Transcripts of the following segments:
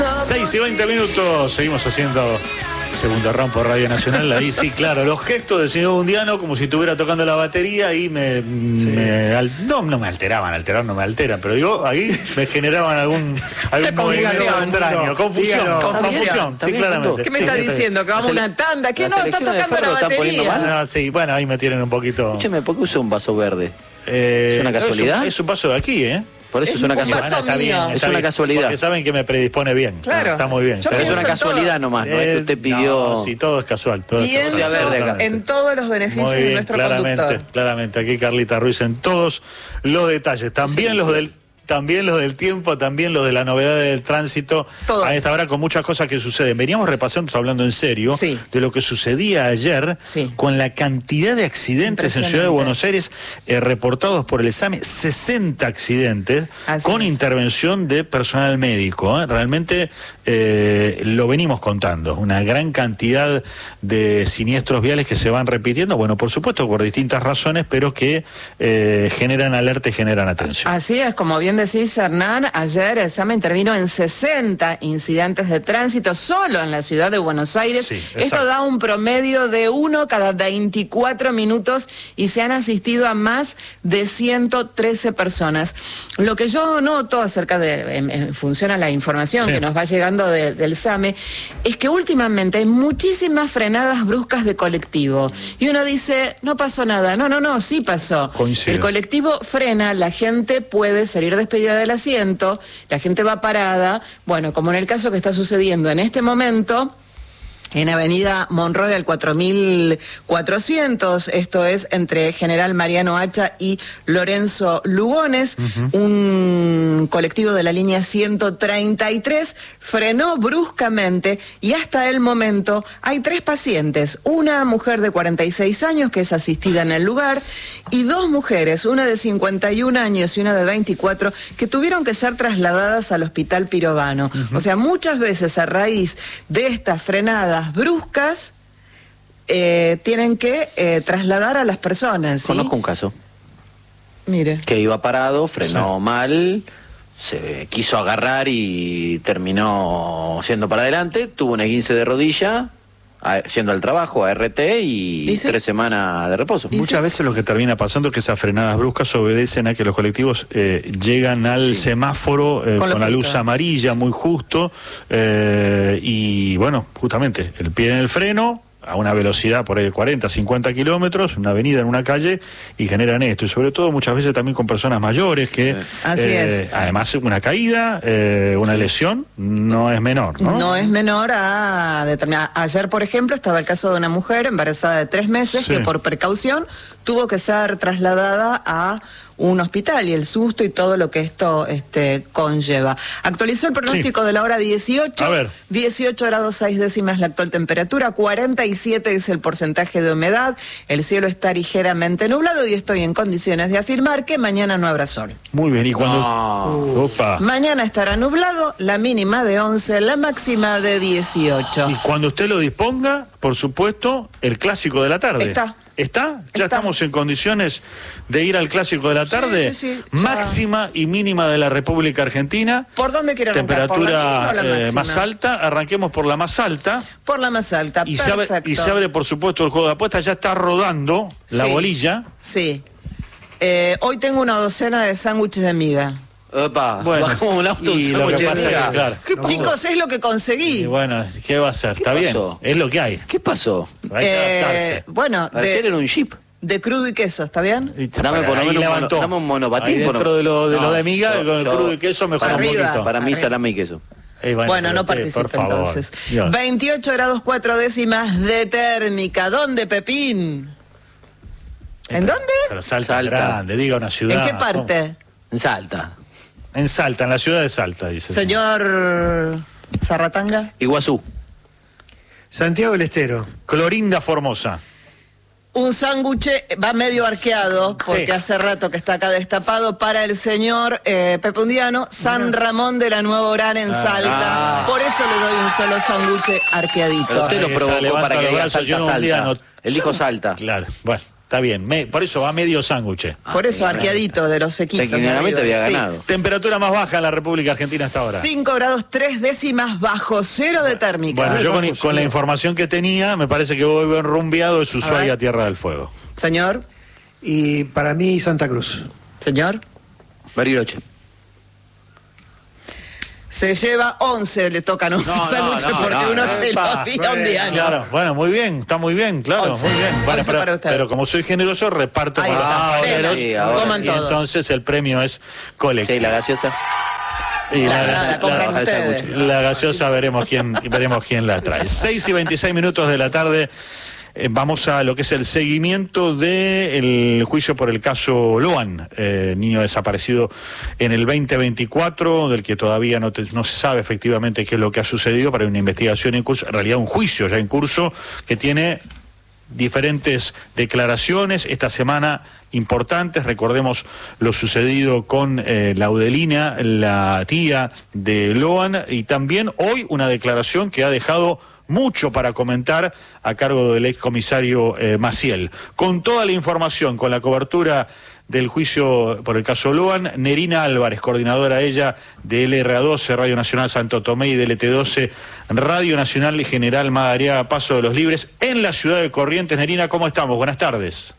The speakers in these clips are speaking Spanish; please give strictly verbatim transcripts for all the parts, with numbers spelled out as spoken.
seis y veinte minutos, seguimos haciendo segundo round por Radio Nacional. Ahí sí, claro, los gestos del señor Bundiano como si estuviera tocando la batería y me, sí. me al, no, no me alteraban, alterar no me alteran, pero digo, ahí me generaban algún, algún movimiento extraño, no, confusión, dígalo, confusión, confusión sí, claramente. ¿Qué me sí, está sí, diciendo? ¿Que vamos a una tanda? ¿Qué no? Está tocando la batería. No, sí, bueno, ahí me tienen un poquito. Escúcheme, ¿por qué usa un vaso verde? Eh, ¿Es una casualidad? Es un, es un vaso de aquí, ¿eh? Por eso es, es una casualidad. Bueno, está bien, está es una bien, casualidad. Porque saben que me predispone bien. Claro. Está muy bien. Pero es una casualidad todo. Nomás, no es que usted pidió. No, sí, todo es casual. Todo Pienso es verde en todos los beneficios muy bien, de nuestro claramente, conductor. Claramente, aquí Carlita Ruiz en todos los detalles. También sí, los del. También los del tiempo, también los de la novedad del tránsito. Todos. A esta hora con muchas cosas que suceden. Veníamos repasando, hablando en serio, sí. de lo que sucedía ayer sí. con la cantidad de accidentes en Ciudad de Buenos Aires eh, reportados por el examen. sesenta accidentes Así con es. intervención de personal médico. ¿eh? Realmente eh, lo venimos contando. Una gran cantidad de siniestros viales que se van repitiendo. Bueno, por supuesto, por distintas razones, pero que eh, generan alerta y generan atención. Así es, como bien decís, Hernán, ayer el SAME intervino en sesenta incidentes de tránsito solo en la ciudad de Buenos Aires. Sí, esto da un promedio de uno cada veinticuatro minutos y se han asistido a más de ciento trece personas. Lo que yo noto acerca de, en, en función a la información sí. que nos va llegando de, del SAME, es que últimamente hay muchísimas frenadas bruscas de colectivo. Y uno dice, no pasó nada. No, no, no, sí pasó. Coincido. El colectivo frena, la gente puede salir de despedida del asiento, la gente va parada, bueno, como en el caso que está sucediendo en este momento en Avenida Monroe al cuatro mil cuatrocientos, esto es entre General Mariano Hacha y Lorenzo Lugones, uh-huh. un colectivo de la línea ciento treinta y tres frenó bruscamente y hasta el momento hay tres pacientes, una mujer de cuarenta y seis años que es asistida en el lugar y dos mujeres, una de cincuenta y un años y una de veinticuatro, que tuvieron que ser trasladadas al Hospital Pirovano. Uh-huh. O sea, muchas veces a raíz de estas frenadas bruscas eh, tienen que eh, trasladar a las personas. ¿sí? Conozco un caso. Mire. Que iba parado, frenó sí. mal, se quiso agarrar y terminó siendo para adelante, tuvo un esguince de rodilla, siendo al trabajo, a R T y ¿Dice? tres semanas de reposo. ¿Dice? Muchas veces lo que termina pasando es que esas frenadas bruscas obedecen a que los colectivos eh, llegan al sí. semáforo eh, con, con la luz amarilla muy justo eh, y bueno, justamente el pie en el freno a una velocidad por ahí de cuarenta, cincuenta kilómetros, una avenida en una calle, y generan esto, y sobre todo muchas veces también con personas mayores que, Así eh, es. además una caída, eh, una lesión, no es menor, ¿no? No es menor a determinar. Ayer, por ejemplo, estaba el caso de una mujer embarazada de tres meses sí. que por precaución tuvo que ser trasladada a un hospital y el susto y todo lo que esto este, conlleva. Actualizó el pronóstico sí. de la hora dieciocho. A ver. dieciocho grados seis décimas la actual temperatura, cuarenta y siete es el porcentaje de humedad, el cielo está ligeramente nublado y estoy en condiciones de afirmar que mañana no habrá sol. Muy bien, y cuando... No. Uh, Opa. Mañana estará nublado, la mínima de once, la máxima de dieciocho. Y cuando usted lo disponga, por supuesto, el clásico de la tarde. Está. ¿Está? ¿Ya Está. estamos en condiciones de ir al clásico de la tarde? Sí, sí, sí. Máxima y mínima de la República Argentina. ¿Por dónde quiere arrancar? Temperatura ¿Por la eh, más alta. Arranquemos por la más alta. Por la más alta, y se, abre, y se abre, por supuesto, el juego de apuestas. Ya está rodando la sí. bolilla. Sí. Eh, hoy tengo una docena de sándwiches de miga. Opa, bueno, bajamos un auto y lo que pasa es que, claro, chicos, es lo que conseguí. Y bueno, ¿qué va a hacer? Está pasó? bien, es lo que hay. ¿Qué pasó? Hay que eh, adaptarse. Bueno, ayer era un jeep. De crudo y queso, ¿está bien? Y dame por lo menos un, mono, dame un monopatín. Ahí dentro por... de lo de, no, lo de miga, yo, con el yo, crudo y queso mejor un poquito. Para mí arriba. salame y queso. Eh, bueno, bueno no usted, participe entonces. Dios. veintiocho grados cuatro décimas de térmica. ¿Dónde, Pepín? ¿En eh, dónde? Pero Salta, Salta. grande, diga una ciudad. ¿En qué parte? En Salta. En Salta, en la ciudad de Salta, dice. Señor Zarratanga. Iguazú. Santiago del Estero. Clorinda Formosa. Un sándwich va medio arqueado, porque sí. hace rato que está acá destapado, para el señor eh, Pepe Undiano, San Ramón de la Nueva Orán en ah, Salta. Ah. Por eso le doy un solo sándwich arqueadito. Pero usted lo provocó para que diga Salta, Salta. El hijo Salta. Claro, bueno. está bien. Me, por eso va medio sándwich. Ah, por eso arqueadito de los equipos. Técnicamente había ganado. Sí. Temperatura más baja en la República Argentina hasta ahora. cinco grados tres décimas bajo cero de térmica. Bueno, yo con, con la información que tenía, me parece que voy bien rumbeado es Ushuaia, Tierra del Fuego. Señor. Y para mí Santa Cruz. Señor. Bariloche. Se lleva once, le tocan once no, sándwiches no, no, porque no, uno no, se no, lo dio un día. Claro, bueno, muy bien, está muy bien, claro, once, muy bien. Bueno, pero, para usted. pero como soy generoso, reparto Ahí con va. los compañeros. Sí, ahora Coman y todos. entonces el premio es colectivo. Sí, la gaseosa. Y la, Nada, la- nada, compran la- ustedes. la gaseosa veremos quién, veremos quién la trae. seis y veintiséis minutos de la tarde. Eh, vamos a lo que es el seguimiento del juicio por el caso Loan, eh, niño desaparecido en el veinte veinticuatro, del que todavía no, te, no se sabe efectivamente qué es lo que ha sucedido, pero hay una investigación en curso, en realidad un juicio ya en curso, que tiene diferentes declaraciones esta semana importantes. Recordemos lo sucedido con eh, Laudelina, la tía de Loan, y también hoy una declaración que ha dejado mucho para comentar a cargo del excomisario eh, Maciel. Con toda la información, con la cobertura del juicio por el caso Loan, Nerina Álvarez, coordinadora ella de L R A doce, Radio Nacional Santo Tomé, y de L T doce, Radio Nacional y General Madariaga, Paso de los Libres, en la ciudad de Corrientes. Nerina, ¿cómo estamos? Buenas tardes.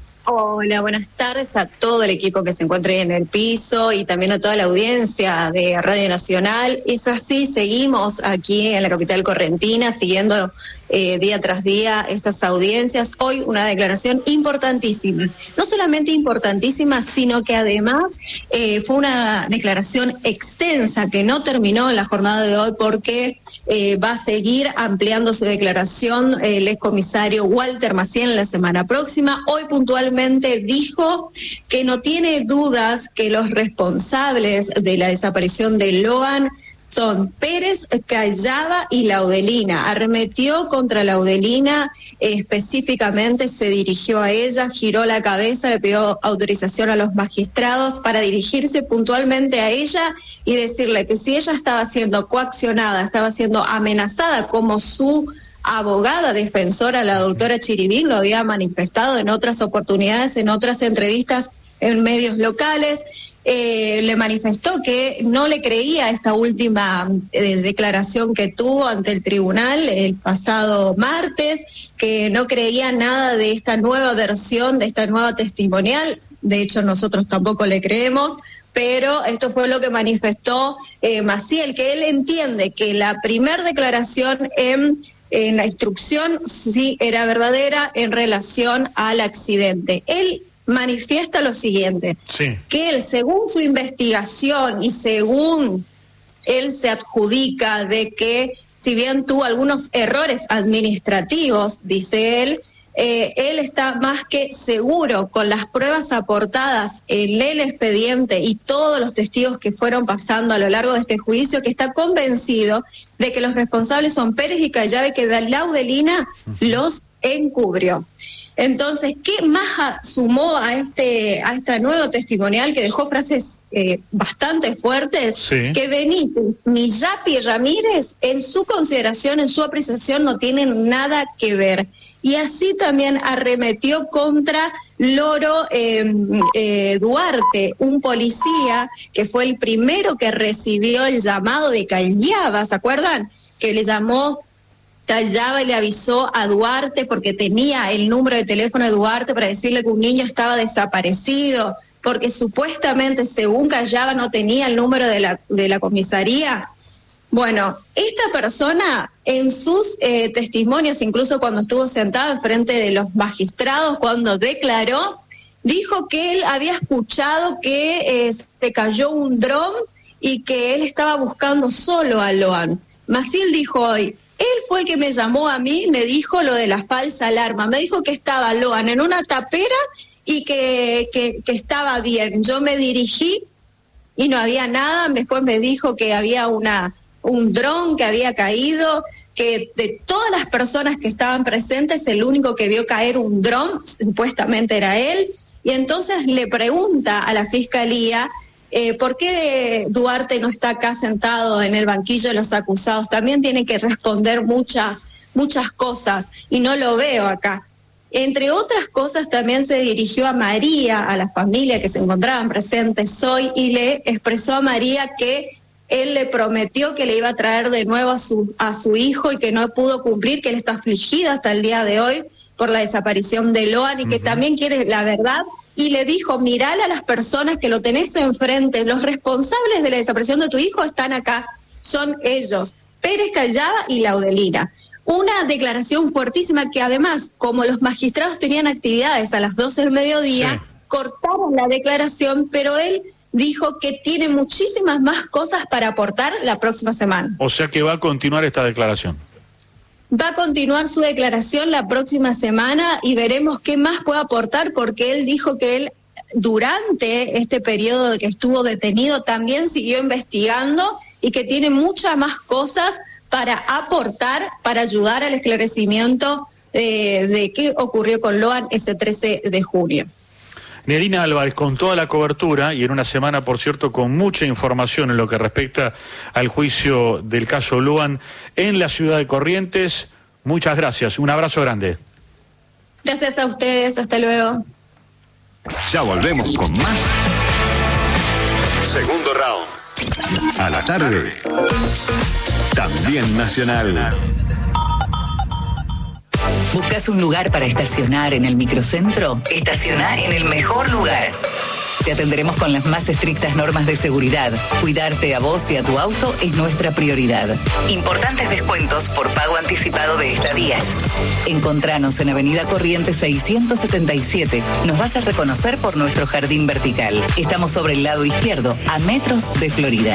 Hola, buenas tardes a todo el equipo que se encuentra ahí en el piso y también a toda la audiencia de Radio Nacional. Es así, seguimos aquí en la capital correntina siguiendo eh, día tras día estas audiencias. Hoy una declaración importantísima, no solamente importantísima, sino que además eh, fue una declaración extensa que no terminó en la jornada de hoy porque eh, va a seguir ampliando su declaración el excomisario Walter Maciel en la semana próxima. Hoy puntualmente dijo que no tiene dudas que los responsables de la desaparición de Loan son Pérez, Callaba y Laudelina. Arremetió contra Laudelina, eh, específicamente se dirigió a ella, giró la cabeza, le pidió autorización a los magistrados para dirigirse puntualmente a ella y decirle que si ella estaba siendo coaccionada, estaba siendo amenazada como su abogada defensora, la doctora Chirivín, lo había manifestado en otras oportunidades, en otras entrevistas en medios locales. Eh, le manifestó que no le creía esta última eh, declaración que tuvo ante el tribunal el pasado martes, que no creía nada de esta nueva versión, de esta nueva testimonial. De hecho, nosotros tampoco le creemos, pero esto fue lo que manifestó eh, Maciel, que él entiende que la primera declaración en, en la instrucción sí era verdadera en relación al accidente. Él manifiesta lo siguiente, sí. que él, según su investigación y según él se adjudica de que si bien tuvo algunos errores administrativos, dice él, eh, él está más que seguro con las pruebas aportadas en el expediente y todos los testigos que fueron pasando a lo largo de este juicio, que está convencido de que los responsables son Pérez y Callaba y que Laudelina uh-huh. los encubrió. Entonces, ¿qué más sumó a este a esta nuevo testimonial que dejó frases eh, bastante fuertes? Sí. Que Benítez ni Yapi Ramírez, en su consideración, en su apreciación, no tienen nada que ver. Y así también arremetió contra Loro eh, eh, Duarte, un policía que fue el primero que recibió el llamado de Callaba, ¿se acuerdan? Que le llamó Callaba y le avisó a Duarte porque tenía el número de teléfono de Duarte para decirle que un niño estaba desaparecido, porque supuestamente, según Callaba, no tenía el número de la, de la comisaría. Bueno, esta persona en sus eh, testimonios, incluso cuando estuvo sentada enfrente de los magistrados, cuando declaró, dijo que él había escuchado que eh, se cayó un dron y que él estaba buscando solo a Loan. Maciel dijo hoy, él fue el que me llamó a mí, me dijo lo de la falsa alarma, me dijo que estaba Loan en una tapera y que, que, que estaba bien. Yo me dirigí y no había nada, después me dijo que había una un dron que había caído, que de todas las personas que estaban presentes, el único que vio caer un dron supuestamente era él, y entonces le pregunta a la fiscalía Eh, ¿por qué Duarte no está acá sentado en el banquillo de los acusados? También tiene que responder muchas, muchas cosas y no lo veo acá. Entre otras cosas, también se dirigió a María, a la familia que se encontraban presentes hoy, y le expresó a María que él le prometió que le iba a traer de nuevo a su, a su hijo y que no pudo cumplir, que él está afligido hasta el día de hoy por la desaparición de Loan y que uh-huh. también quiere la verdad. Y le dijo, mirale a las personas que lo tenés enfrente, los responsables de la desaparición de tu hijo están acá, son ellos, Pérez Callava y Laudelina. Una declaración fuertísima que además, como los magistrados tenían actividades a las doce del mediodía, sí. cortaron la declaración, pero él dijo que tiene muchísimas más cosas para aportar la próxima semana. O sea que va a continuar esta declaración. Va a continuar su declaración la próxima semana y veremos qué más puede aportar, porque él dijo que él durante este periodo que estuvo detenido también siguió investigando y que tiene muchas más cosas para aportar, para ayudar al esclarecimiento eh, de qué ocurrió con Loan ese trece de junio. Nerina Álvarez, con toda la cobertura y en una semana, por cierto, con mucha información en lo que respecta al juicio del caso Loan en la ciudad de Corrientes, muchas gracias, un abrazo grande. Gracias a ustedes, hasta luego. Ya volvemos con más. Segundo round. A la tarde. También nacional. ¿Buscas un lugar para estacionar en el microcentro? Estaciona en el mejor lugar. Te atenderemos con las más estrictas normas de seguridad. Cuidarte a vos y a tu auto es nuestra prioridad. Importantes descuentos por pago anticipado de estadías. Encontranos en Avenida Corrientes seiscientos setenta y siete. Nos vas a reconocer por nuestro jardín vertical. Estamos sobre el lado izquierdo, a metros de Florida.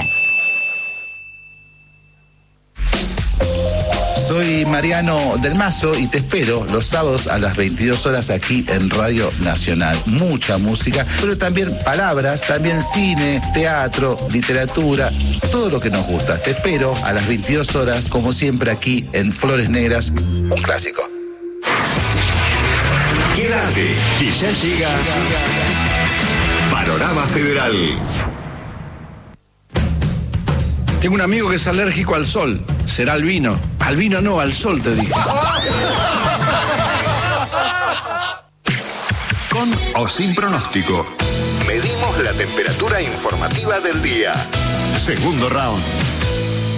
Soy Mariano del Mazo y te espero los sábados a las veintidós horas aquí en Radio Nacional. Mucha música, pero también palabras, también cine, teatro, literatura, todo lo que nos gusta. Te espero a las veintidós horas, como siempre aquí en Flores Negras, un clásico. Quédate, que ya llega Panorama Federal. Tengo un amigo que es alérgico al sol. Será al vino. Al vino no, al sol te dije. Con o sin pronóstico. Medimos la temperatura informativa del día. Segundo round.